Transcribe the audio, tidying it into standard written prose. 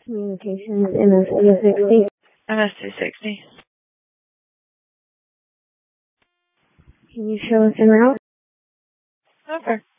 Communications MS-360. MS-360. Can you show us en route? Okay.